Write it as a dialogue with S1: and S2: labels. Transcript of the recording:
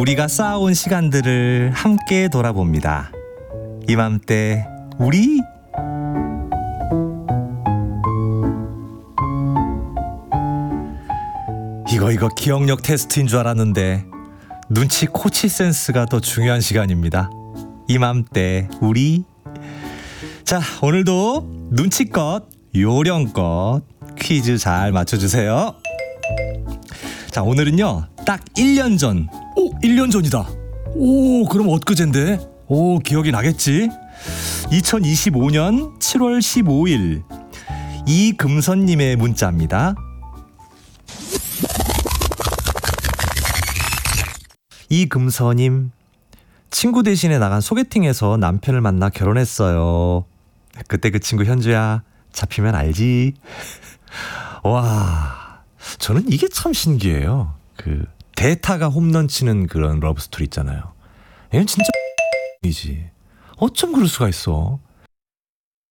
S1: 우리가 쌓아온 시간들을 함께 돌아봅니다. 이맘때 우리 이거 기억력 테스트인 줄 알았는데 눈치 코치 센스가 더 중요한 시간입니다. 이맘때 우리. 자, 오늘도 눈치껏 요령껏 퀴즈 잘 맞춰주세요. 자, 오늘은요 딱 1년 전. 1년 전이다. 그럼 엊그젠데? 기억이 나겠지? 2025년 7월 15일 이금선님의 문자입니다. 이금서님, 친구 대신에 나간 소개팅에서 남편을 만나 결혼했어요. 그때 그 친구 현주야, 잡히면 알지? 와, 저는 이게 참 신기해요. 그 대타가 홈런 치는 그런 러브스토리 있잖아요. 얘는 진짜 이지. 어쩜 그럴 수가 있어.